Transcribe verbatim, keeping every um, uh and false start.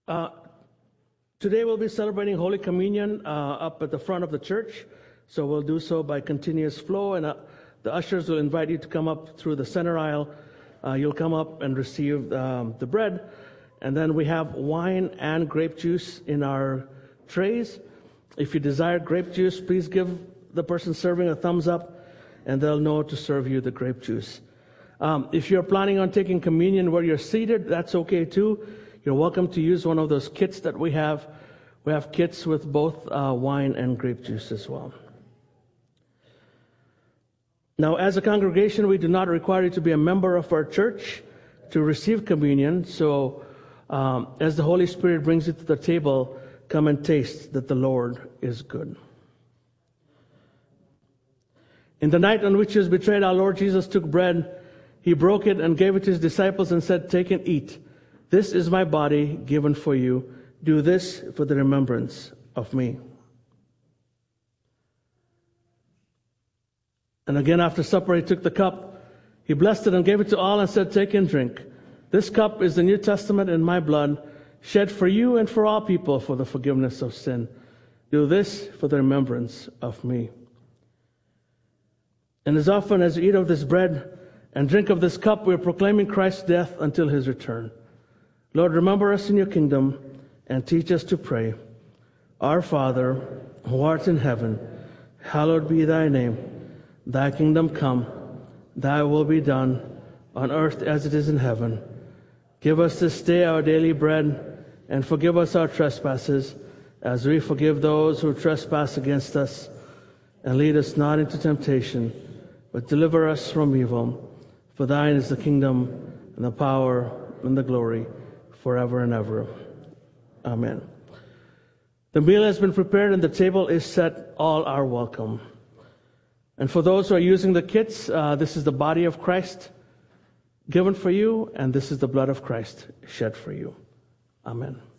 Uh, today we'll be celebrating Holy Communion uh, up at the front of the church. So we'll do so by continuous flow, and uh, the ushers will invite you to come up through the center aisle. Uh, you'll come up and receive um, the bread, and then we have wine and grape juice in our trays. If you desire grape juice, please give the person serving a thumbs up, and they'll know to serve you the grape juice. Um, if you're planning on taking communion where you're seated, that's okay too. You're welcome to use one of those kits that we have. We have kits with both uh, wine and grape juice as well. Now, as a congregation, we do not require you to be a member of our church to receive communion. So, um, as the Holy Spirit brings you to the table, come and taste that the Lord is good. In the night on which he was betrayed, our Lord Jesus took bread. He broke it and gave it to his disciples and said, "Take and eat. This is my body given for you. Do this for the remembrance of me." And again, after supper, he took the cup. He blessed it and gave it to all and said, "Take and drink. This cup is the New Testament in my blood, shed for you and for all people for the forgiveness of sin. Do this for the remembrance of me." And as often as you eat of this bread and drink of this cup, we are proclaiming Christ's death until his return. Lord, remember us in your kingdom and teach us to pray. Our Father, who art in heaven, hallowed be thy name. Thy kingdom come, thy will be done, on earth as it is in heaven. Give us this day our daily bread, and forgive us our trespasses, as we forgive those who trespass against us. And lead us not into temptation, but deliver us from evil. For thine is the kingdom, and the power, and the glory, forever and ever. Amen. The meal has been prepared and the table is set. All are welcome. And for those who are using the kits, uh, this is the body of Christ given for you, and this is the blood of Christ shed for you. Amen.